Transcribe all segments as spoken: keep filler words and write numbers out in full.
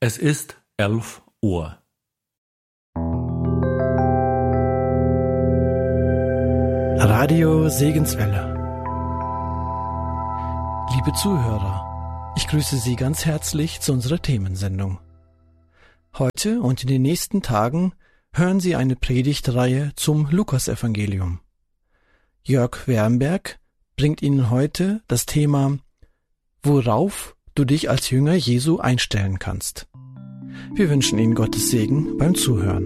Es ist elf Uhr. Radio Segenswelle. Liebe Zuhörer, ich grüße Sie ganz herzlich zu unserer Themensendung. Heute und in den nächsten Tagen hören Sie eine Predigtreihe zum Lukasevangelium. Jörg Wernberg bringt Ihnen heute das Thema Worauf du dich als Jünger Jesu einstellen kannst. Wir wünschen Ihnen Gottes Segen beim Zuhören.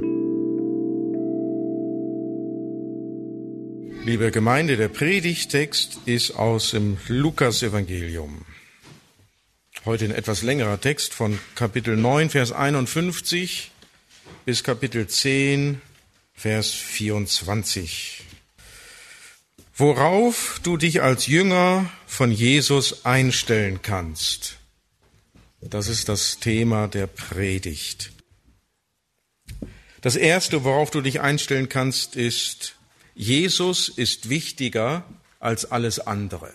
Liebe Gemeinde, der Predigttext ist aus dem Lukasevangelium. Heute ein etwas längerer Text von Kapitel neun, Vers einundfünfzig bis Kapitel zehn, Vers vierundzwanzig. Worauf du dich als Jünger von Jesus einstellen kannst. Das ist das Thema der Predigt. Das Erste, worauf du dich einstellen kannst, ist, Jesus ist wichtiger als alles andere.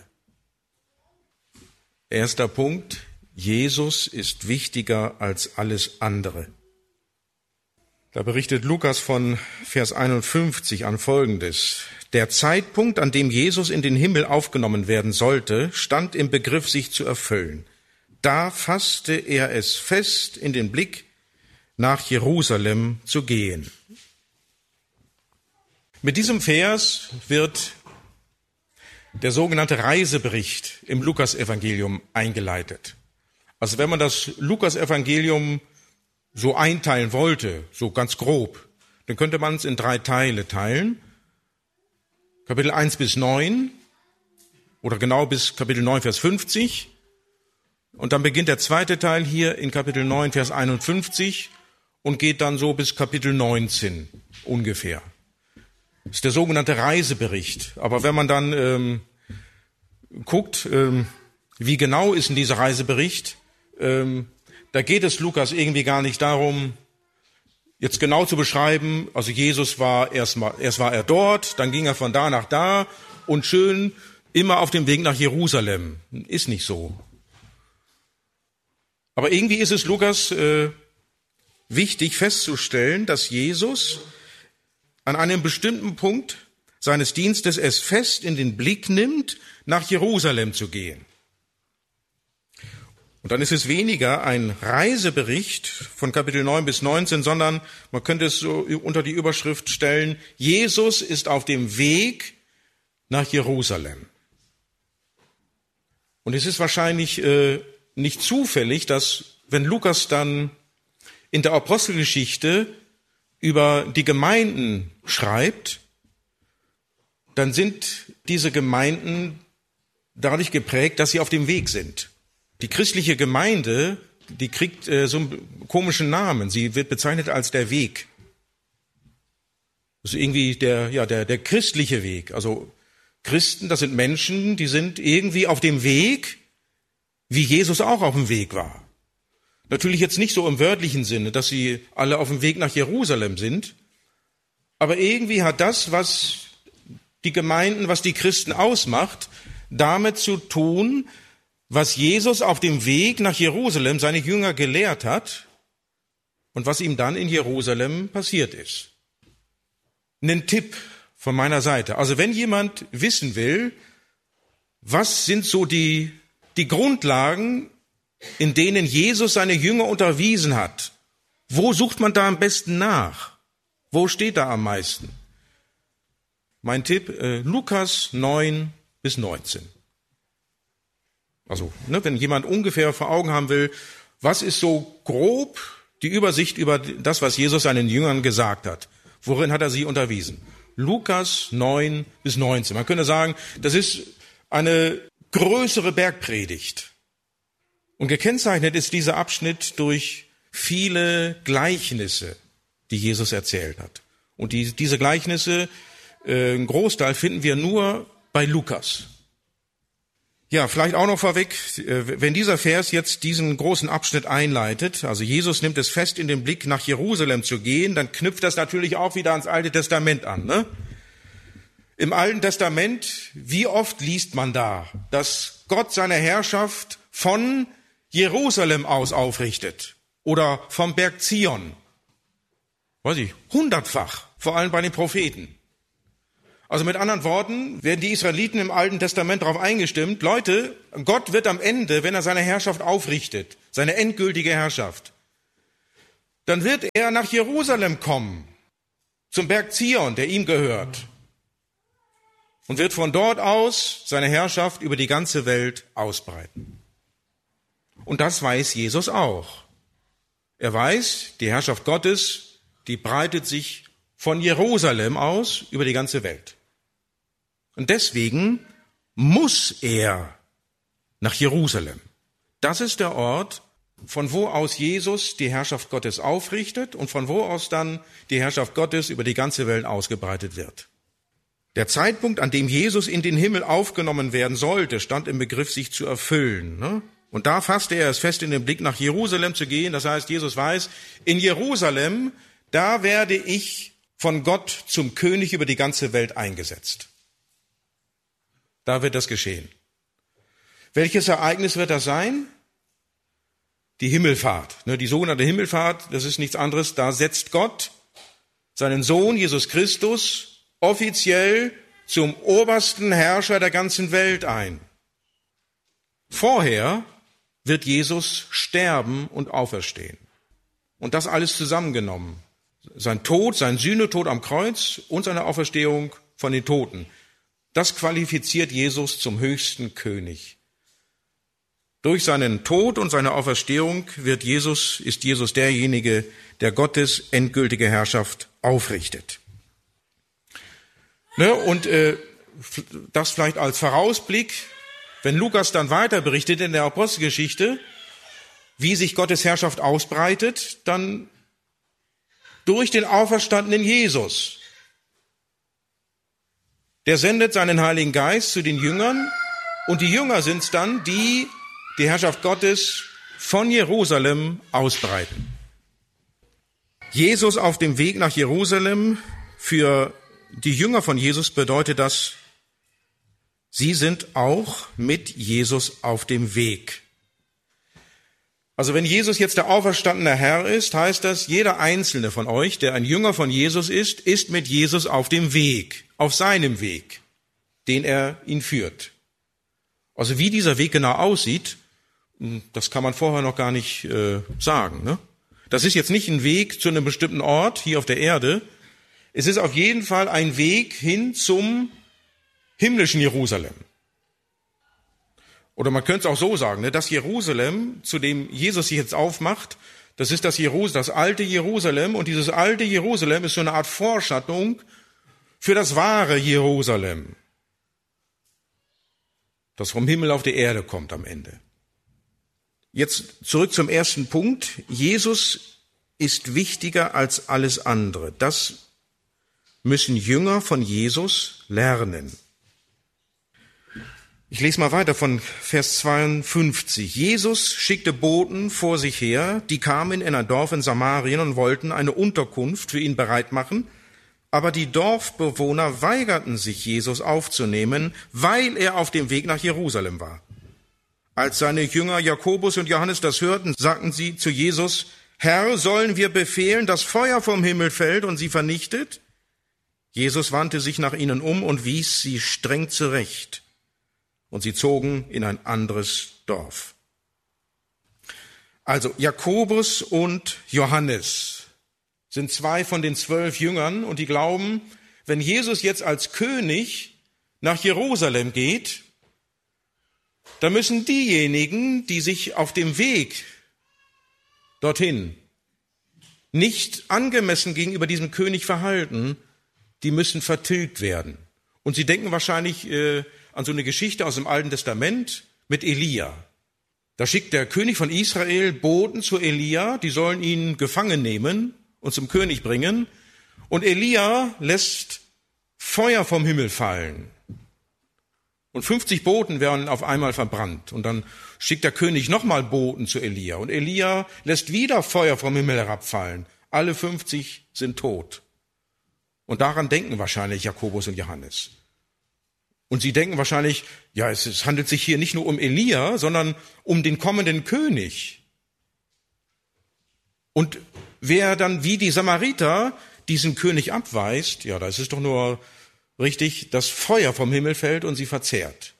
Erster Punkt, Jesus ist wichtiger als alles andere. Da berichtet Lukas von Vers einundfünfzig an Folgendes. Der Zeitpunkt, an dem Jesus in den Himmel aufgenommen werden sollte, stand im Begriff, sich zu erfüllen. Da fasste er es fest in den Blick, nach Jerusalem zu gehen. Mit diesem Vers wird der sogenannte Reisebericht im Lukasevangelium eingeleitet. Also wenn man das Lukasevangelium so einteilen wollte, so ganz grob, dann könnte man es in drei Teile teilen. Kapitel eins bis neun oder genau bis Kapitel neun, Vers fünfzig. Und dann beginnt der zweite Teil hier in Kapitel neun, Vers einundfünfzig und geht dann so bis Kapitel neunzehn ungefähr. Das ist der sogenannte Reisebericht. Aber wenn man dann ähm, guckt, ähm, wie genau ist denn dieser Reisebericht, ähm, da geht es Lukas irgendwie gar nicht darum, jetzt genau zu beschreiben, also Jesus war erstmal, erst war er dort, dann ging er von da nach da und schön immer auf dem Weg nach Jerusalem. Ist nicht so. Aber irgendwie ist es Lukas äh, wichtig festzustellen, dass Jesus an einem bestimmten Punkt seines Dienstes es fest in den Blick nimmt, nach Jerusalem zu gehen. Und dann ist es weniger ein Reisebericht von Kapitel neun bis neunzehn, sondern man könnte es so unter die Überschrift stellen, Jesus ist auf dem Weg nach Jerusalem. Und es ist wahrscheinlich äh, nicht zufällig, dass wenn Lukas dann in der Apostelgeschichte über die Gemeinden schreibt, dann sind diese Gemeinden dadurch geprägt, dass sie auf dem Weg sind. Die christliche Gemeinde, die kriegt äh, so einen komischen Namen. Sie wird bezeichnet als der Weg. Das ist irgendwie der, ja, der, der christliche Weg. Also Christen, das sind Menschen, die sind irgendwie auf dem Weg, wie Jesus auch auf dem Weg war. Natürlich jetzt nicht so im wörtlichen Sinne, dass sie alle auf dem Weg nach Jerusalem sind, aber irgendwie hat das, was die Gemeinden, was die Christen ausmacht, damit zu tun, was Jesus auf dem Weg nach Jerusalem seine Jünger gelehrt hat und was ihm dann in Jerusalem passiert ist. Ein Tipp von meiner Seite. Also wenn jemand wissen will, was sind so die, die Grundlagen, in denen Jesus seine Jünger unterwiesen hat, wo sucht man da am besten nach? Wo steht da am meisten? Mein Tipp, äh, Lukas neun bis neunzehn. Also, ne, wenn jemand ungefähr vor Augen haben will, was ist so grob die Übersicht über das, was Jesus seinen Jüngern gesagt hat? Worin hat er sie unterwiesen? Lukas neun bis neunzehn. Man könnte sagen, das ist eine größere Bergpredigt. Und gekennzeichnet ist dieser Abschnitt durch viele Gleichnisse, die Jesus erzählt hat. Und die, diese Gleichnisse, äh, einen Großteil finden wir nur bei Lukas. Ja, vielleicht auch noch vorweg, wenn dieser Vers jetzt diesen großen Abschnitt einleitet, also Jesus nimmt es fest in den Blick, nach Jerusalem zu gehen, dann knüpft das natürlich auch wieder ans Alte Testament an, ne? Im Alten Testament, wie oft liest man da, dass Gott seine Herrschaft von Jerusalem aus aufrichtet? oder vom Berg Zion. Weiß ich, hundertfach, vor allem bei den Propheten. Also mit anderen Worten werden die Israeliten im Alten Testament darauf eingestimmt, Leute, Gott wird am Ende, wenn er seine Herrschaft aufrichtet, seine endgültige Herrschaft, dann wird er nach Jerusalem kommen, zum Berg Zion, der ihm gehört, und wird von dort aus seine Herrschaft über die ganze Welt ausbreiten. Und das weiß Jesus auch. Er weiß, die Herrschaft Gottes, die breitet sich von Jerusalem aus über die ganze Welt. Und deswegen muss er nach Jerusalem. Das ist der Ort, von wo aus Jesus die Herrschaft Gottes aufrichtet und von wo aus dann die Herrschaft Gottes über die ganze Welt ausgebreitet wird. Der Zeitpunkt, an dem Jesus in den Himmel aufgenommen werden sollte, stand im Begriff, sich zu erfüllen. Ne? Und da fasste er es fest, in den Blick nach Jerusalem zu gehen. Das heißt, Jesus weiß, in Jerusalem, da werde ich von Gott zum König über die ganze Welt eingesetzt. Da wird das geschehen. Welches Ereignis wird das sein? Die Himmelfahrt. Die sogenannte Himmelfahrt, das ist nichts anderes. Da setzt Gott seinen Sohn Jesus Christus offiziell zum obersten Herrscher der ganzen Welt ein. Vorher wird Jesus sterben und auferstehen. Und das alles zusammengenommen. Sein Tod, sein Sühnetod am Kreuz und seine Auferstehung von den Toten. Das qualifiziert Jesus zum höchsten König. Durch seinen Tod und seine Auferstehung wird Jesus, ist Jesus derjenige, der Gottes endgültige Herrschaft aufrichtet. Ne, und äh, das vielleicht als Vorausblick, wenn Lukas dann weiter berichtet in der Apostelgeschichte, wie sich Gottes Herrschaft ausbreitet, dann durch den auferstandenen Jesus. Der sendet seinen Heiligen Geist zu den Jüngern und die Jünger sind es dann, die die Herrschaft Gottes von Jerusalem ausbreiten. Jesus auf dem Weg nach Jerusalem, für die Jünger von Jesus bedeutet das, sie sind auch mit Jesus auf dem Weg. Also wenn Jesus jetzt der auferstandene Herr ist, heißt das, jeder einzelne von euch, der ein Jünger von Jesus ist, ist mit Jesus auf dem Weg, auf seinem Weg, den er ihn führt. Also wie dieser Weg genau aussieht, das kann man vorher noch gar nicht äh, sagen. Ne? Das ist jetzt nicht ein Weg zu einem bestimmten Ort hier auf der Erde. Es ist auf jeden Fall ein Weg hin zum himmlischen Jerusalem. Oder man könnte es auch so sagen, ne? Das Jerusalem, zu dem Jesus sich jetzt aufmacht, das ist das, Jerus- das alte Jerusalem. Und dieses alte Jerusalem ist so eine Art Vorschattung für das wahre Jerusalem, das vom Himmel auf die Erde kommt am Ende. Jetzt zurück zum ersten Punkt. Jesus ist wichtiger als alles andere. Das müssen Jünger von Jesus lernen. Ich lese mal weiter von Vers zweiundfünfzig. Jesus schickte Boten vor sich her, die kamen in ein Dorf in Samarien und wollten eine Unterkunft für ihn bereit machen. Aber die Dorfbewohner weigerten sich, Jesus aufzunehmen, weil er auf dem Weg nach Jerusalem war. Als seine Jünger Jakobus und Johannes das hörten, sagten sie zu Jesus, Herr, sollen wir befehlen, dass Feuer vom Himmel fällt und sie vernichtet? Jesus wandte sich nach ihnen um und wies sie streng zurecht. Und sie zogen in ein anderes Dorf. Also Jakobus und Johannes sind zwei von den zwölf Jüngern und die glauben, wenn Jesus jetzt als König nach Jerusalem geht, dann müssen diejenigen, die sich auf dem Weg dorthin nicht angemessen gegenüber diesem König verhalten, die müssen vertilgt werden. Und sie denken wahrscheinlich äh, an so eine Geschichte aus dem Alten Testament mit Elia. Da schickt der König von Israel Boten zu Elia, die sollen ihn gefangen nehmen und zum König bringen. Und Elia lässt Feuer vom Himmel fallen. Und fünfzig Boten werden auf einmal verbrannt. Und dann schickt der König nochmal Boten zu Elia. Und Elia lässt wieder Feuer vom Himmel herabfallen. Alle fünfzig sind tot. Und daran denken wahrscheinlich Jakobus und Johannes. Und sie denken wahrscheinlich, ja, es, es handelt sich hier nicht nur um Elia, sondern um den kommenden König. Und wer dann wie die Samariter diesen König abweist, ja, da ist es doch nur richtig, dass Feuer vom Himmel fällt und sie verzehrt.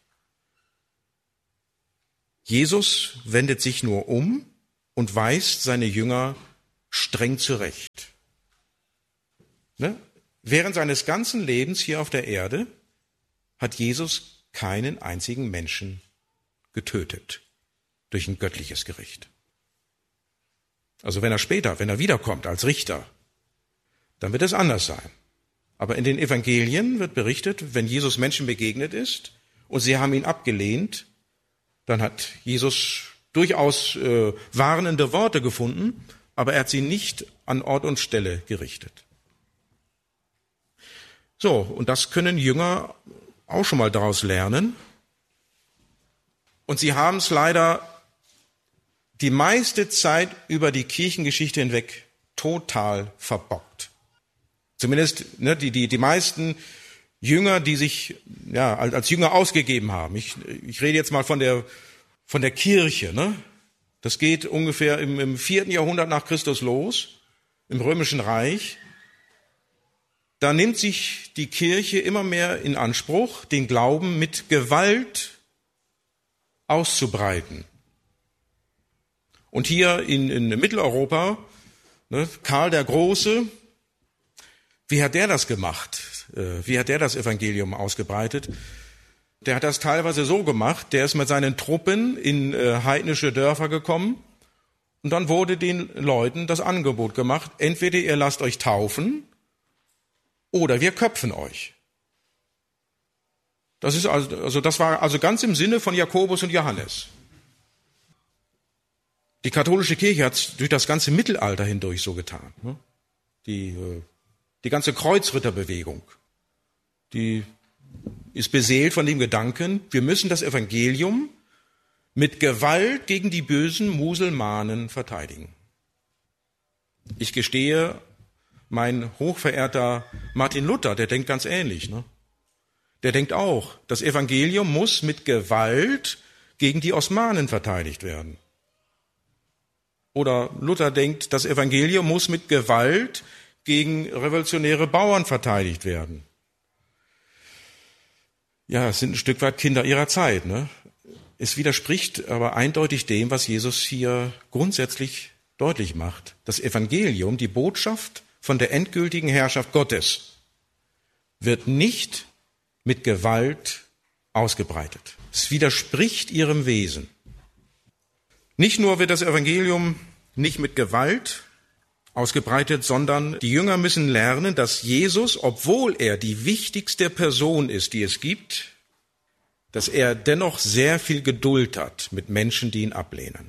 Jesus wendet sich nur um und weist seine Jünger streng zurecht. Ne? Während seines ganzen Lebens hier auf der Erde hat Jesus keinen einzigen Menschen getötet durch ein göttliches Gericht. Also wenn er später, wenn er wiederkommt als Richter, dann wird es anders sein. Aber in den Evangelien wird berichtet, wenn Jesus Menschen begegnet ist und sie haben ihn abgelehnt, dann hat Jesus durchaus äh, warnende Worte gefunden, aber er hat sie nicht an Ort und Stelle gerichtet. So, und das können Jünger auch schon mal daraus lernen. Und sie haben es leider die meiste Zeit über die Kirchengeschichte hinweg total verbockt. Zumindest ne, die, die, die meisten Jünger, die sich ja, als Jünger ausgegeben haben. Ich, ich rede jetzt mal von der, von der Kirche. Ne? Das geht ungefähr im, im vierten Jahrhundert nach Christus los, im Römischen Reich. Da nimmt sich die Kirche immer mehr in Anspruch, den Glauben mit Gewalt auszubreiten. Und hier in, in Mitteleuropa, ne, Karl der Große, wie hat der das gemacht? Wie hat der das Evangelium ausgebreitet? Der hat das teilweise so gemacht, der ist mit seinen Truppen in heidnische Dörfer gekommen und dann wurde den Leuten das Angebot gemacht, entweder ihr lasst euch taufen oder wir köpfen euch. Das ist also, also das war also ganz im Sinne von Jakobus und Johannes. Die katholische Kirche hat es durch das ganze Mittelalter hindurch so getan. Die, die ganze Kreuzritterbewegung, die ist beseelt von dem Gedanken, wir müssen das Evangelium mit Gewalt gegen die bösen Muselmanen verteidigen. Ich gestehe, mein hochverehrter Martin Luther, der denkt ganz ähnlich. Ne? Der denkt auch, das Evangelium muss mit Gewalt gegen die Osmanen verteidigt werden. Oder Luther denkt, das Evangelium muss mit Gewalt gegen revolutionäre Bauern verteidigt werden. Ja, es sind ein Stück weit Kinder ihrer Zeit. Ne? Es widerspricht aber eindeutig dem, was Jesus hier grundsätzlich deutlich macht. Das Evangelium, die Botschaft von der endgültigen Herrschaft Gottes, wird nicht mit Gewalt ausgebreitet. Es widerspricht ihrem Wesen. Nicht nur wird das Evangelium nicht mit Gewalt ausgebreitet, sondern die Jünger müssen lernen, dass Jesus, obwohl er die wichtigste Person ist, die es gibt, dass er dennoch sehr viel Geduld hat mit Menschen, die ihn ablehnen.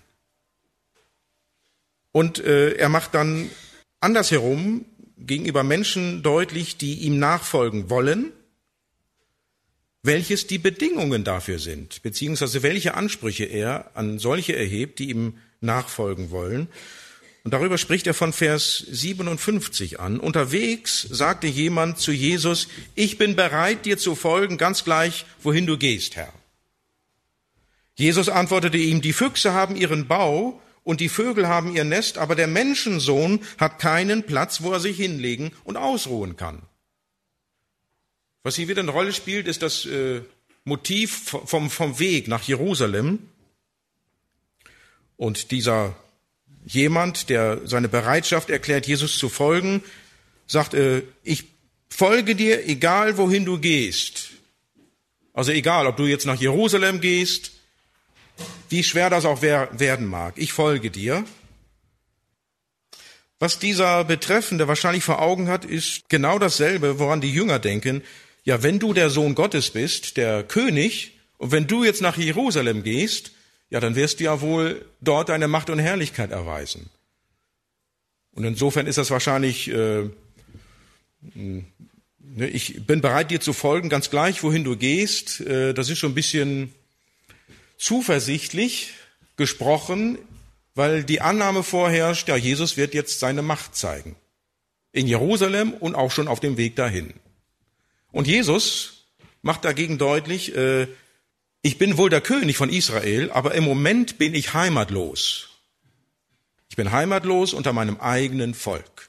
Und äh, er macht dann andersherum gegenüber Menschen deutlich, die ihm nachfolgen wollen, welches die Bedingungen dafür sind, beziehungsweise welche Ansprüche er an solche erhebt, die ihm nachfolgen wollen. Und darüber spricht er von Vers siebenundfünfzig an. Unterwegs sagte jemand zu Jesus, ich bin bereit, dir zu folgen, ganz gleich, wohin du gehst, Herr. Jesus antwortete ihm, die Füchse haben ihren Bau und die Vögel haben ihr Nest, aber der Menschensohn hat keinen Platz, wo er sich hinlegen und ausruhen kann. Was hier wieder eine Rolle spielt, ist das äh, Motiv vom, vom Weg nach Jerusalem. Und dieser jemand, der seine Bereitschaft erklärt, Jesus zu folgen, sagt, äh, ich folge dir, egal wohin du gehst. Also egal, ob du jetzt nach Jerusalem gehst, wie schwer das auch werden mag, ich folge dir. Was dieser Betreffende wahrscheinlich vor Augen hat, ist genau dasselbe, woran die Jünger denken. Ja, wenn du der Sohn Gottes bist, der König, und wenn du jetzt nach Jerusalem gehst, ja, dann wirst du ja wohl dort deine Macht und Herrlichkeit erweisen. Und insofern ist das wahrscheinlich, äh, ich bin bereit, dir zu folgen, ganz gleich, wohin du gehst. Äh, das ist schon ein bisschen zuversichtlich gesprochen, weil die Annahme vorherrscht, ja, Jesus wird jetzt seine Macht zeigen. In Jerusalem und auch schon auf dem Weg dahin. Und Jesus macht dagegen deutlich, äh, ich bin wohl der König von Israel, aber im Moment bin ich heimatlos. Ich bin heimatlos unter meinem eigenen Volk.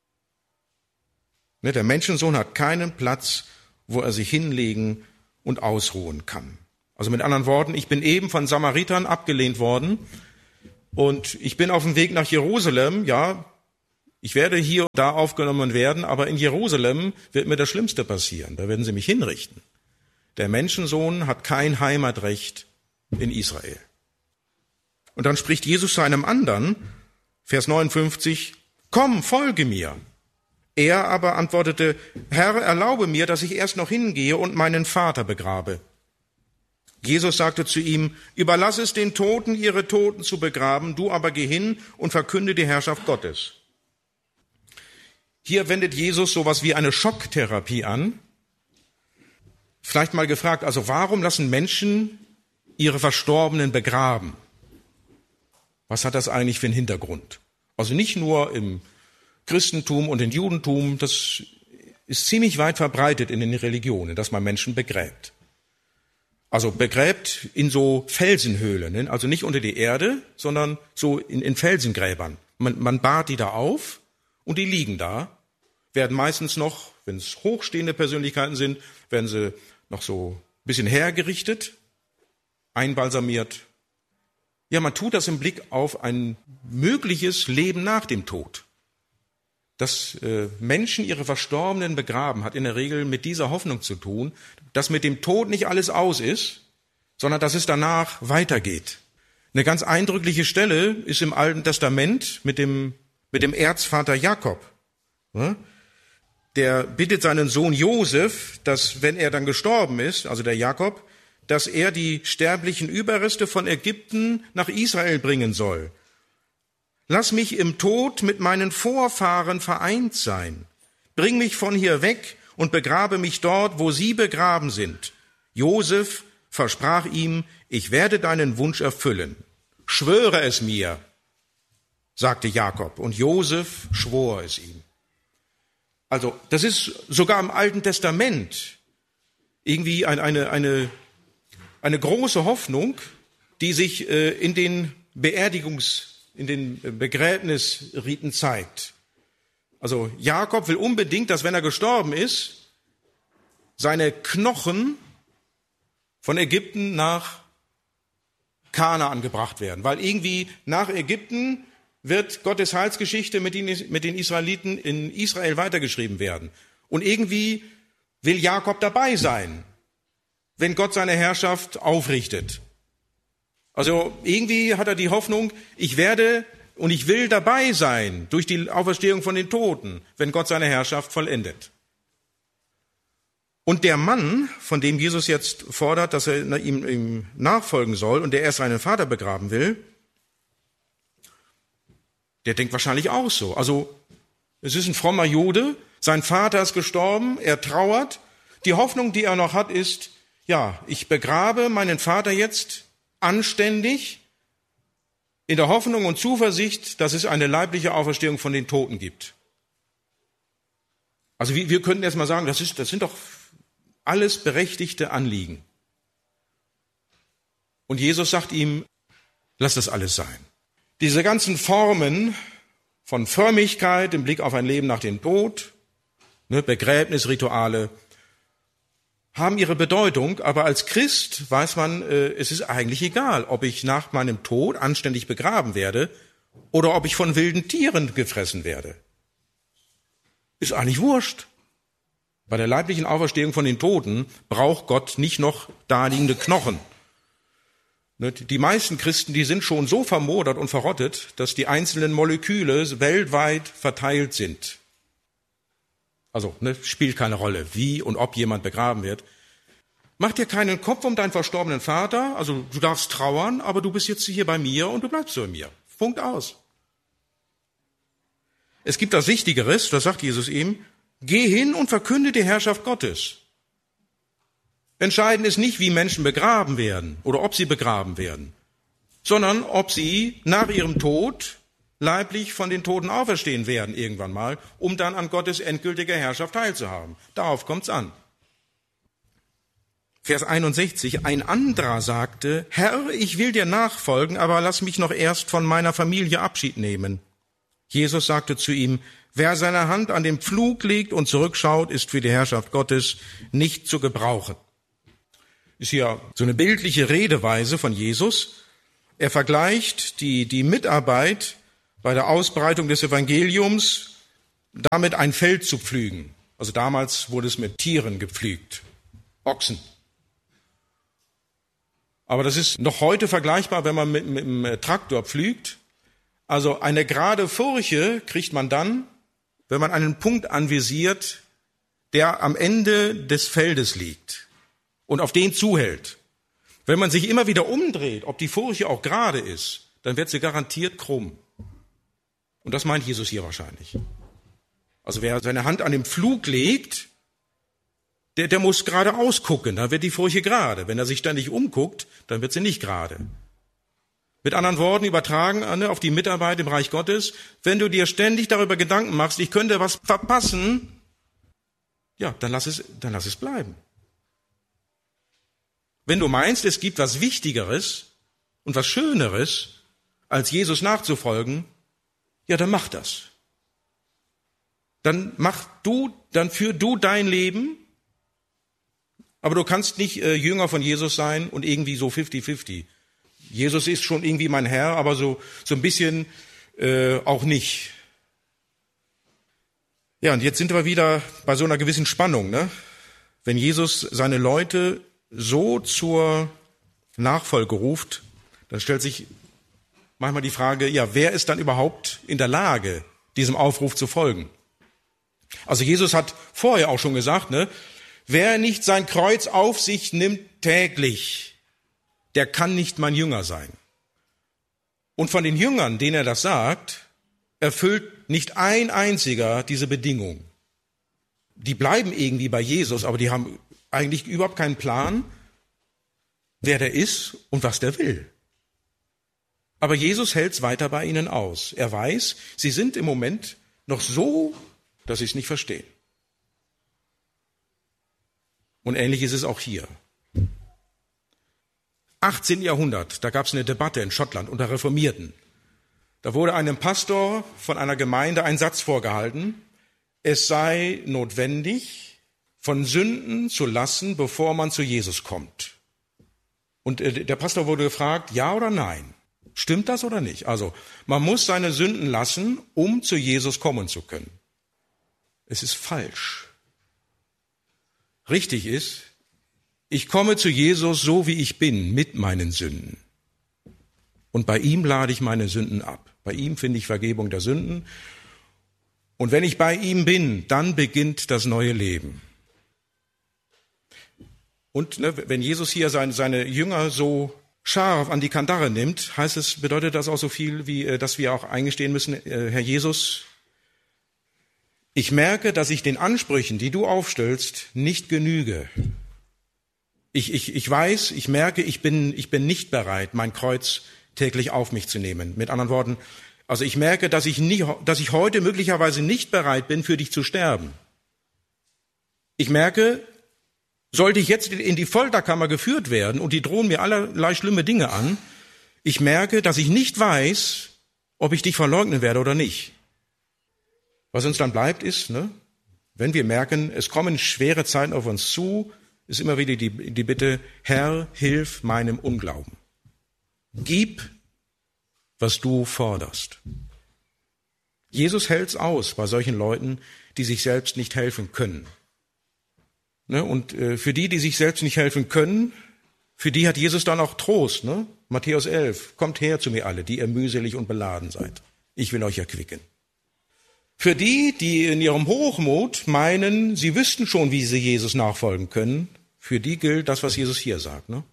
Der Menschensohn hat keinen Platz, wo er sich hinlegen und ausruhen kann. Also mit anderen Worten, ich bin eben von Samaritern abgelehnt worden und ich bin auf dem Weg nach Jerusalem. Ja, ich werde hier und da aufgenommen werden, aber in Jerusalem wird mir das Schlimmste passieren. Da werden sie mich hinrichten. Der Menschensohn hat kein Heimatrecht in Israel. Und dann spricht Jesus zu einem anderen, Vers neunundfünfzig, komm, folge mir. Er aber antwortete, Herr, erlaube mir, dass ich erst noch hingehe und meinen Vater begrabe. Jesus sagte zu ihm, überlass es den Toten, ihre Toten zu begraben, du aber geh hin und verkünde die Herrschaft Gottes. Hier wendet Jesus sowas wie eine Schocktherapie an. Vielleicht mal gefragt, also warum lassen Menschen ihre Verstorbenen begraben? Was hat das eigentlich für einen Hintergrund? Also nicht nur im Christentum und im Judentum, das ist ziemlich weit verbreitet in den Religionen, dass man Menschen begräbt. Also begräbt in so Felsenhöhlen, also nicht unter die Erde, sondern so in, in Felsengräbern. Man, man bahrt die da auf und die liegen da, werden meistens noch, wenn es hochstehende Persönlichkeiten sind, werden sie noch so ein bisschen hergerichtet, einbalsamiert. Ja, man tut das im Blick auf ein mögliches Leben nach dem Tod. Dass äh, Menschen ihre Verstorbenen begraben, hat in der Regel mit dieser Hoffnung zu tun, dass mit dem Tod nicht alles aus ist, sondern dass es danach weitergeht. Eine ganz eindrückliche Stelle ist im Alten Testament mit dem, mit dem Erzvater Jakob. Ja? Der bittet seinen Sohn Josef, dass wenn er dann gestorben ist, also der Jakob, dass er die sterblichen Überreste von Ägypten nach Israel bringen soll. Lass mich im Tod mit meinen Vorfahren vereint sein. Bring mich von hier weg und begrabe mich dort, wo sie begraben sind. Josef versprach ihm, ich werde deinen Wunsch erfüllen. Schwöre es mir, sagte Jakob, und Josef schwor es ihm. Also, das ist sogar im Alten Testament irgendwie eine, eine, eine, eine große Hoffnung, die sich äh, in den Beerdigungs- in den Begräbnisriten zeigt. Also Jakob will unbedingt, dass wenn er gestorben ist, seine Knochen von Ägypten nach Kanaan gebracht werden. Weil irgendwie nach Ägypten wird Gottes Heilsgeschichte mit den, mit den Israeliten in Israel weitergeschrieben werden. Und irgendwie will Jakob dabei sein, wenn Gott seine Herrschaft aufrichtet. Also irgendwie hat er die Hoffnung, ich werde und ich will dabei sein durch die Auferstehung von den Toten, wenn Gott seine Herrschaft vollendet. Und der Mann, von dem Jesus jetzt fordert, dass er ihm, ihm nachfolgen soll und der erst seinen Vater begraben will, der denkt wahrscheinlich auch so. Also es ist ein frommer Jude, sein Vater ist gestorben, er trauert. Die Hoffnung, die er noch hat, ist, ja, ich begrabe meinen Vater jetzt anständig, in der Hoffnung und Zuversicht, dass es eine leibliche Auferstehung von den Toten gibt. Also wir, wir könnten erst mal sagen, das, ist, das sind doch alles berechtigte Anliegen. Und Jesus sagt ihm, lass das alles sein. Diese ganzen Formen von Frömmigkeit im Blick auf ein Leben nach dem Tod, ne, Begräbnisrituale, haben ihre Bedeutung, aber als Christ weiß man, äh, es ist eigentlich egal, ob ich nach meinem Tod anständig begraben werde oder ob ich von wilden Tieren gefressen werde. Ist eigentlich wurscht. Bei der leiblichen Auferstehung von den Toten braucht Gott nicht noch daliegende Knochen. Die meisten Christen, die sind schon so vermodert und verrottet, dass die einzelnen Moleküle weltweit verteilt sind. Also ne, spielt keine Rolle, wie und ob jemand begraben wird. Mach dir keinen Kopf um deinen verstorbenen Vater, also du darfst trauern, aber du bist jetzt hier bei mir und du bleibst so bei mir. Punkt aus. Es gibt das Wichtigeres, das sagt Jesus ihm, geh hin und verkünde die Herrschaft Gottes. Entscheidend ist nicht, wie Menschen begraben werden oder ob sie begraben werden, sondern ob sie nach ihrem Tod leiblich von den Toten auferstehen werden irgendwann mal, um dann an Gottes endgültiger Herrschaft teilzuhaben. Darauf kommt's an. Vers einundsechzig, ein anderer sagte, Herr, ich will dir nachfolgen, aber lass mich noch erst von meiner Familie Abschied nehmen. Jesus sagte zu ihm, wer seine Hand an den Pflug legt und zurückschaut, ist für die Herrschaft Gottes nicht zu gebrauchen. Ist hier so eine bildliche Redeweise von Jesus. Er vergleicht die, die Mitarbeit bei der Ausbreitung des Evangeliums damit, ein Feld zu pflügen. Also damals wurde es mit Tieren gepflügt, Ochsen. Aber das ist noch heute vergleichbar, wenn man mit, mit einem Traktor pflügt. Also eine gerade Furche kriegt man dann, wenn man einen Punkt anvisiert, der am Ende des Feldes liegt und auf den zuhält. Wenn man sich immer wieder umdreht, ob die Furche auch gerade ist, dann wird sie garantiert krumm. Und das meint Jesus hier wahrscheinlich. Also wer seine Hand an den Pflug legt, der, der muss geradeaus gucken, dann wird die Furche gerade. Wenn er sich ständig umguckt, dann wird sie nicht gerade. Mit anderen Worten übertragen auf die Mitarbeit im Reich Gottes, wenn du dir ständig darüber Gedanken machst, ich könnte was verpassen, ja, dann lass es, dann lass es bleiben. Wenn du meinst, es gibt was Wichtigeres und was Schöneres, als Jesus nachzufolgen, ja, dann mach das. Dann mach du, dann führ du dein Leben. Aber du kannst nicht äh, Jünger von Jesus sein und irgendwie so fifty fifty. Jesus ist schon irgendwie mein Herr, aber so so ein bisschen äh, auch nicht. Ja, und jetzt sind wir wieder bei so einer gewissen Spannung, ne? Wenn Jesus seine Leute so zur Nachfolge ruft, dann stellt sich manchmal die Frage, ja, wer ist dann überhaupt in der Lage, diesem Aufruf zu folgen? Also Jesus hat vorher auch schon gesagt, ne? Wer nicht sein Kreuz auf sich nimmt täglich, der kann nicht mein Jünger sein. Und von den Jüngern, denen er das sagt, erfüllt nicht ein einziger diese Bedingung. Die bleiben irgendwie bei Jesus, aber die haben eigentlich überhaupt keinen Plan, wer der ist und was der will. Aber Jesus hält es weiter bei ihnen aus. Er weiß, sie sind im Moment noch so, dass sie es nicht verstehen. Und ähnlich ist es auch hier. achtzehnten Jahrhundert, da gab es eine Debatte in Schottland unter Reformierten. Da wurde einem Pastor von einer Gemeinde ein Satz vorgehalten, es sei notwendig, von Sünden zu lassen, bevor man zu Jesus kommt. Und der Pastor wurde gefragt, ja oder nein? Stimmt das oder nicht? Also, man muss seine Sünden lassen, um zu Jesus kommen zu können. Es ist falsch. Richtig ist, ich komme zu Jesus so, wie ich bin, mit meinen Sünden. Und bei ihm lade ich meine Sünden ab. Bei ihm finde ich Vergebung der Sünden. Und wenn ich bei ihm bin, dann beginnt das neue Leben. Und ne, wenn Jesus hier seine, seine Jünger so scharf an die Kandare nimmt, heißt es, bedeutet das auch so viel, wie dass wir auch eingestehen müssen, Herr Jesus, ich merke, dass ich den Ansprüchen, die du aufstellst, nicht genüge. Ich, ich, ich weiß, ich merke, ich bin, ich bin nicht bereit, mein Kreuz täglich auf mich zu nehmen. Mit anderen Worten, also ich merke, dass ich, nie, dass ich heute möglicherweise nicht bereit bin, für dich zu sterben. Ich merke, sollte ich jetzt in die Folterkammer geführt werden und die drohen mir allerlei schlimme Dinge an, ich merke, dass ich nicht weiß, ob ich dich verleugnen werde oder nicht. Was uns dann bleibt ist, ne, wenn wir merken, es kommen schwere Zeiten auf uns zu, ist immer wieder die, die Bitte, Herr, hilf meinem Unglauben. Gib, was du forderst. Jesus hält's aus bei solchen Leuten, die sich selbst nicht helfen können. Ne, und äh, für die, die sich selbst nicht helfen können, für die hat Jesus dann auch Trost. Ne? Matthäus elf, kommt her zu mir alle, die ihr mühselig und beladen seid. Ich will euch erquicken. Für die, die in ihrem Hochmut meinen, sie wüssten schon, wie sie Jesus nachfolgen können, für die gilt das, was Jesus hier sagt. Ne?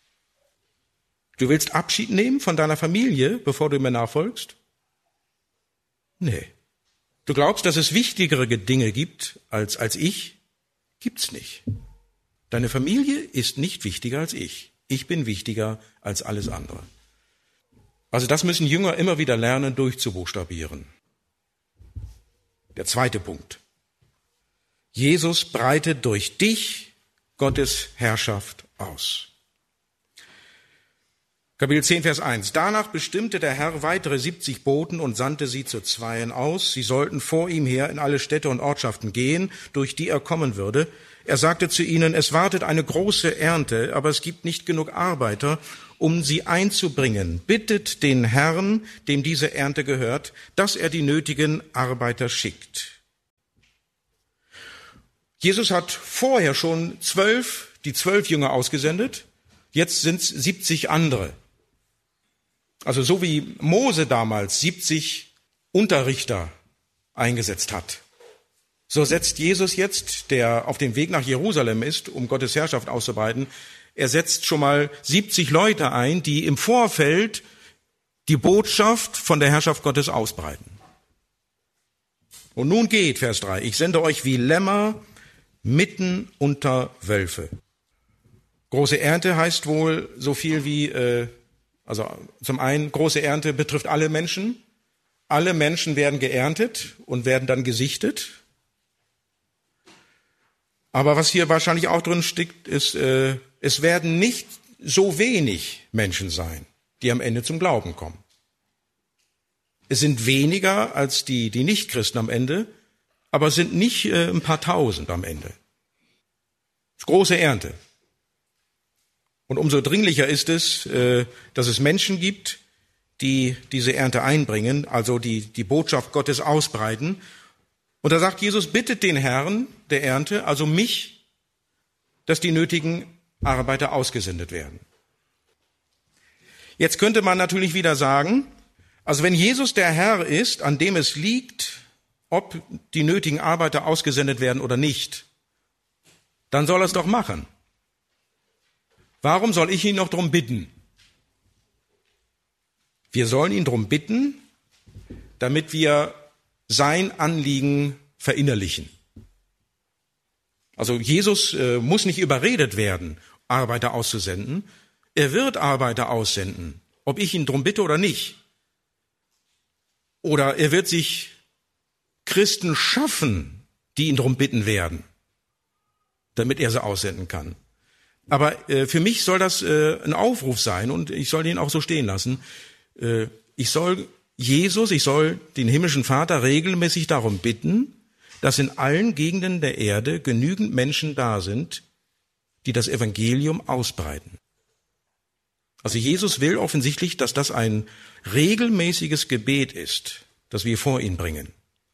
Du willst Abschied nehmen von deiner Familie, bevor du mir nachfolgst? Nee. Du glaubst, dass es wichtigere Dinge gibt als, als ich? Gibt's nicht. Deine Familie ist nicht wichtiger als ich. Ich bin wichtiger als alles andere. Also das müssen Jünger immer wieder lernen, durchzubuchstabieren. Der zweite Punkt. Jesus breitet durch dich Gottes Herrschaft aus. Kapitel zehn, Vers eins. Danach bestimmte der Herr weitere siebzig Boten und sandte sie zu Zweien aus. Sie sollten vor ihm her in alle Städte und Ortschaften gehen, durch die er kommen würde. Er sagte zu ihnen, es wartet eine große Ernte, aber es gibt nicht genug Arbeiter, um sie einzubringen. Bittet den Herrn, dem diese Ernte gehört, dass er die nötigen Arbeiter schickt. Jesus hat vorher schon zwölf, die zwölf Jünger ausgesendet. Jetzt sind es siebzig andere. Also so wie Mose damals siebzig Unterrichter eingesetzt hat, so setzt Jesus jetzt, der auf dem Weg nach Jerusalem ist, um Gottes Herrschaft auszubreiten, er setzt schon mal siebzig Leute ein, die im Vorfeld die Botschaft von der Herrschaft Gottes ausbreiten. Und nun geht, Vers drei, ich sende euch wie Lämmer mitten unter Wölfe. Große Ernte heißt wohl so viel wie, äh, also zum einen, große Ernte betrifft alle Menschen. Alle Menschen werden geerntet und werden dann gesichtet. Aber was hier wahrscheinlich auch drin steckt, ist, äh, es werden nicht so wenig Menschen sein, die am Ende zum Glauben kommen. Es sind weniger als die, die Nichtchristen am Ende, aber es sind nicht äh, ein paar Tausend am Ende. Große Ernte. Und umso dringlicher ist es, äh, dass es Menschen gibt, die diese Ernte einbringen, also die die Botschaft Gottes ausbreiten. Und da sagt Jesus, bittet den Herrn der Ernte, also mich, dass die nötigen Arbeiter ausgesendet werden. Jetzt könnte man natürlich wieder sagen, also wenn Jesus der Herr ist, an dem es liegt, ob die nötigen Arbeiter ausgesendet werden oder nicht, dann soll er es doch machen. Warum soll ich ihn noch darum bitten? Wir sollen ihn darum bitten, damit wir sein Anliegen verinnerlichen. Also Jesus äh, muss nicht überredet werden, Arbeiter auszusenden. Er wird Arbeiter aussenden, ob ich ihn darum bitte oder nicht. Oder er wird sich Christen schaffen, die ihn darum bitten werden, damit er sie aussenden kann. Aber äh, für mich soll das äh, ein Aufruf sein und ich soll ihn auch so stehen lassen. Äh, ich soll Jesus, ich soll den himmlischen Vater regelmäßig darum bitten, dass in allen Gegenden der Erde genügend Menschen da sind, die das Evangelium ausbreiten. Also Jesus will offensichtlich, dass das ein regelmäßiges Gebet ist, das wir vor ihn bringen.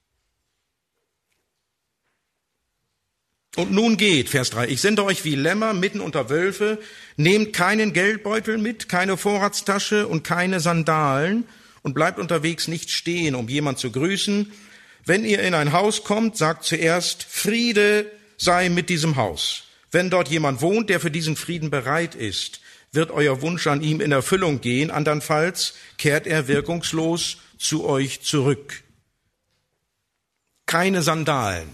Und nun geht, Vers drei, ich sende euch wie Lämmer mitten unter Wölfe, nehmt keinen Geldbeutel mit, keine Vorratstasche und keine Sandalen und bleibt unterwegs nicht stehen, um jemand zu grüßen. Wenn ihr in ein Haus kommt, sagt zuerst, Friede sei mit diesem Haus. Wenn dort jemand wohnt, der für diesen Frieden bereit ist, wird euer Wunsch an ihm in Erfüllung gehen, andernfalls kehrt er wirkungslos zu euch zurück. Keine Sandalen.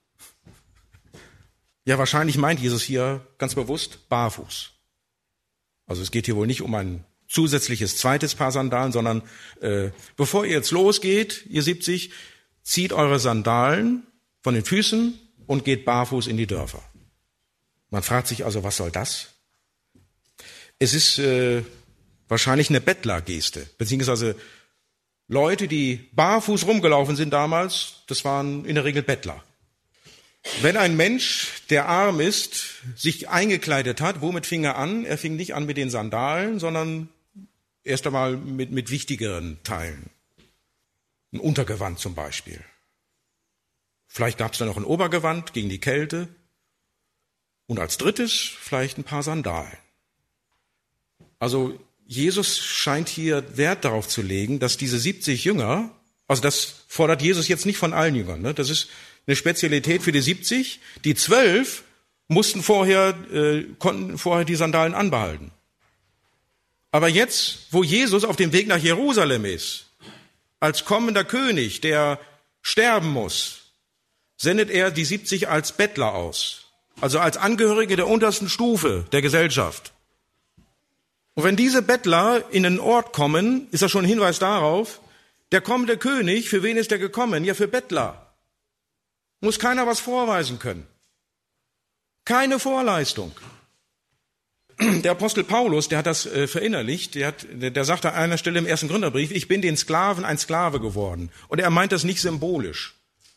Ja, wahrscheinlich meint Jesus hier ganz bewusst barfuß. Also es geht hier wohl nicht um ein zusätzliches zweites Paar Sandalen, sondern äh, bevor ihr jetzt losgeht, ihr siebzig, zieht eure Sandalen von den Füßen und geht barfuß in die Dörfer. Man fragt sich also, was soll das? Es ist äh, wahrscheinlich eine Bettlergeste, beziehungsweise Leute, die barfuß rumgelaufen sind damals, das waren in der Regel Bettler. Wenn ein Mensch, der arm ist, sich eingekleidet hat, womit fing er an? Er fing nicht an mit den Sandalen, sondern erst einmal mit, mit wichtigeren Teilen. Ein Untergewand zum Beispiel. Vielleicht gab es dann noch ein Obergewand gegen die Kälte. Und als drittes vielleicht ein paar Sandalen. Also Jesus scheint hier Wert darauf zu legen, dass diese siebzig Jünger, also das fordert Jesus jetzt nicht von allen Jüngern, ne? Das ist eine Spezialität für die siebzig. Die zwölf mussten vorher, äh, konnten vorher die Sandalen anbehalten. Aber jetzt, wo Jesus auf dem Weg nach Jerusalem ist, als kommender König, der sterben muss, sendet er die siebzig als Bettler aus. Also als Angehörige der untersten Stufe der Gesellschaft. Und wenn diese Bettler in einen Ort kommen, ist das schon ein Hinweis darauf, der kommende König, für wen ist der gekommen? Ja, für Bettler. Muss keiner was vorweisen können. Keine Vorleistung. Der Apostel Paulus, der hat das äh, verinnerlicht, der, hat, der, der sagt an einer Stelle im ersten Gründerbrief, ich bin den Sklaven ein Sklave geworden. Und er meint das nicht symbolisch,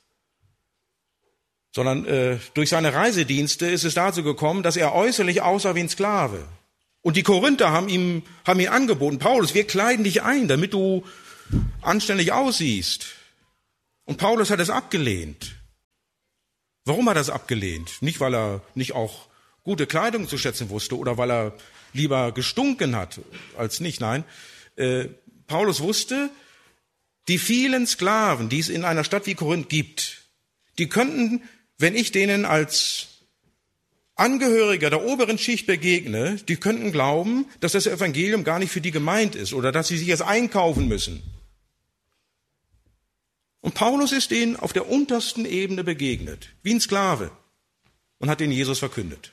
sondern äh, durch seine Reisedienste ist es dazu gekommen, dass er äußerlich aussah wie ein Sklave. Und die Korinther haben ihm, haben ihm angeboten, Paulus, wir kleiden dich ein, damit du anständig aussiehst. Und Paulus hat es abgelehnt. Warum hat er es abgelehnt? Nicht, weil er nicht auch gute Kleidung zu schätzen wusste oder weil er lieber gestunken hat als nicht. Nein, äh, Paulus wusste, die vielen Sklaven, die es in einer Stadt wie Korinth gibt, die könnten, wenn ich denen als Angehöriger der oberen Schicht begegne, die könnten glauben, dass das Evangelium gar nicht für die gemeint ist oder dass sie sich es einkaufen müssen. Und Paulus ist denen auf der untersten Ebene begegnet, wie ein Sklave, und hat ihnen Jesus verkündet.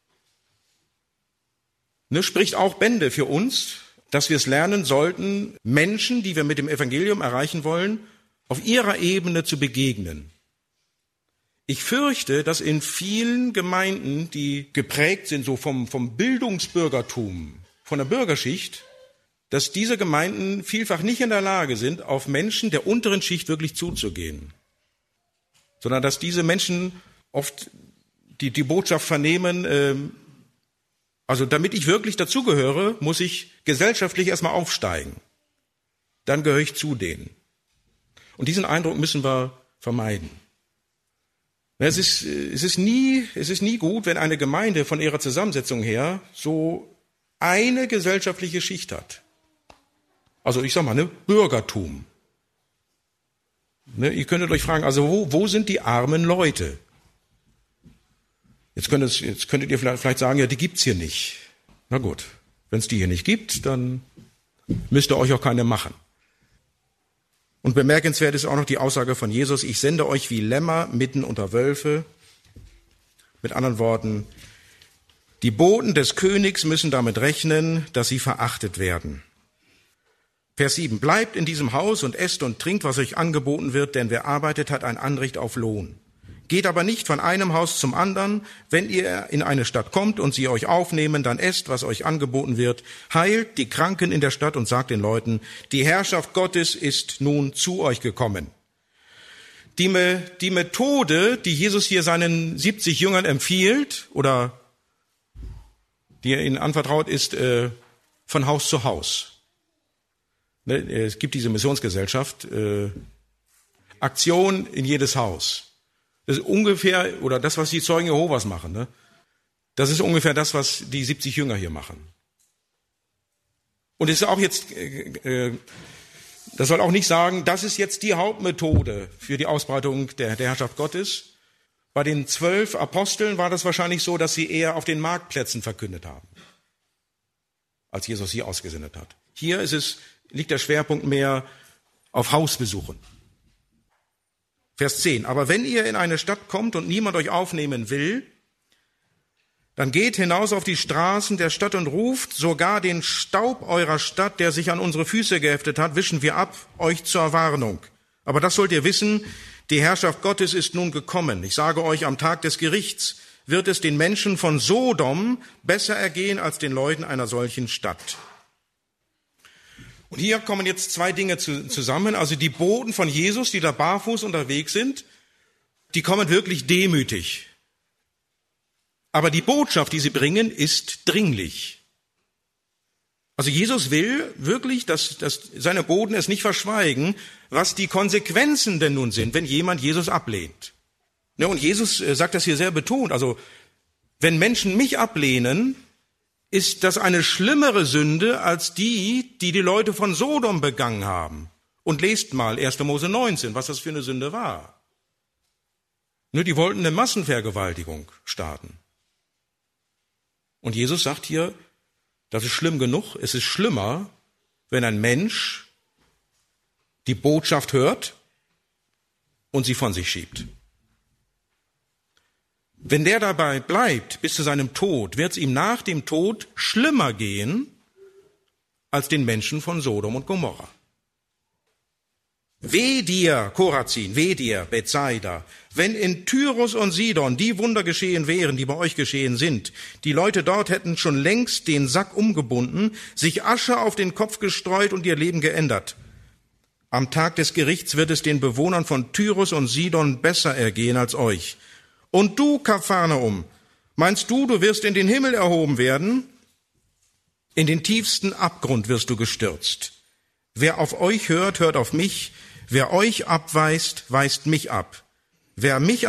Ne, spricht auch Bände für uns, dass wir es lernen sollten, Menschen, die wir mit dem Evangelium erreichen wollen, auf ihrer Ebene zu begegnen. Ich fürchte, dass in vielen Gemeinden, die geprägt sind so vom, vom Bildungsbürgertum, von der Bürgerschicht, dass diese Gemeinden vielfach nicht in der Lage sind, auf Menschen der unteren Schicht wirklich zuzugehen, sondern dass diese Menschen oft die, die Botschaft vernehmen, äh, also damit ich wirklich dazugehöre, muss ich gesellschaftlich erstmal aufsteigen. Dann gehöre ich zu denen. Und diesen Eindruck müssen wir vermeiden. Es ist, es ist nie, es ist nie gut, wenn eine Gemeinde von ihrer Zusammensetzung her so eine gesellschaftliche Schicht hat. Also ich sag mal, ne, Bürgertum. Ne, ihr könntet euch fragen, also wo, wo sind die armen Leute? Jetzt könntet, jetzt könntet ihr vielleicht, vielleicht sagen, ja, die gibt's hier nicht. Na gut, wenn es die hier nicht gibt, dann müsst ihr euch auch keine machen. Und bemerkenswert ist auch noch die Aussage von Jesus, ich sende euch wie Lämmer mitten unter Wölfe. Mit anderen Worten, die Boten des Königs müssen damit rechnen, dass sie verachtet werden. Vers sieben, bleibt in diesem Haus und esst und trinkt, was euch angeboten wird, denn wer arbeitet, hat ein Anrecht auf Lohn. Geht aber nicht von einem Haus zum anderen. Wenn ihr in eine Stadt kommt und sie euch aufnehmen, dann esst, was euch angeboten wird. Heilt die Kranken in der Stadt und sagt den Leuten, die Herrschaft Gottes ist nun zu euch gekommen. Die, Me- die Methode, die Jesus hier seinen siebzig Jüngern empfiehlt oder die er ihnen anvertraut, ist äh, von Haus zu Haus. Ne, es gibt diese Missionsgesellschaft, äh, Aktion in jedes Haus. Das ist ungefähr, oder das, was die Zeugen Jehovas machen, ne? Das ist ungefähr das, was die siebzig Jünger hier machen. Und es ist auch jetzt, äh, das soll auch nicht sagen, das ist jetzt die Hauptmethode für die Ausbreitung der, der Herrschaft Gottes. Bei den zwölf Aposteln war das wahrscheinlich so, dass sie eher auf den Marktplätzen verkündet haben, als Jesus sie ausgesendet hat. Hier ist es, liegt der Schwerpunkt mehr auf Hausbesuchen. Vers zehn, aber wenn ihr in eine Stadt kommt und niemand euch aufnehmen will, dann geht hinaus auf die Straßen der Stadt und ruft, sogar den Staub eurer Stadt, der sich an unsere Füße geheftet hat, wischen wir ab, euch zur Warnung. Aber das sollt ihr wissen, die Herrschaft Gottes ist nun gekommen. Ich sage euch, am Tag des Gerichts wird es den Menschen von Sodom besser ergehen als den Leuten einer solchen Stadt. Und hier kommen jetzt zwei Dinge zusammen. Also die Boten von Jesus, die da barfuß unterwegs sind, die kommen wirklich demütig. Aber die Botschaft, die sie bringen, ist dringlich. Also Jesus will wirklich, dass, dass seine Boten es nicht verschweigen, was die Konsequenzen denn nun sind, wenn jemand Jesus ablehnt. Ja, und Jesus sagt das hier sehr betont. Also wenn Menschen mich ablehnen, ist das eine schlimmere Sünde als die, die die Leute von Sodom begangen haben. Und lest mal erster Mose neunzehn, was das für eine Sünde war. Nur die wollten eine Massenvergewaltigung starten. Und Jesus sagt hier, das ist schlimm genug. Es ist schlimmer, wenn ein Mensch die Botschaft hört und sie von sich schiebt. Wenn der dabei bleibt bis zu seinem Tod, wird es ihm nach dem Tod schlimmer gehen als den Menschen von Sodom und Gomorra. Weh dir, Korazin, weh dir, Bethsaida, wenn in Tyrus und Sidon die Wunder geschehen wären, die bei euch geschehen sind. Die Leute dort hätten schon längst den Sack umgebunden, sich Asche auf den Kopf gestreut und ihr Leben geändert. Am Tag des Gerichts wird es den Bewohnern von Tyrus und Sidon besser ergehen als euch. Und du, Kapharnaum, meinst du, du wirst in den Himmel erhoben werden? In den tiefsten Abgrund wirst du gestürzt. Wer auf euch hört, hört auf mich. Wer euch abweist, weist mich ab. Wer mich